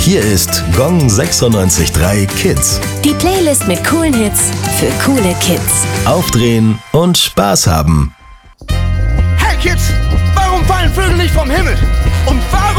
Hier ist Gong 96.3 Kids. Die Playlist mit coolen Hits für coole Kids. Aufdrehen und Spaß haben. Hey Kids, warum fallen Vögel nicht vom Himmel? Und warum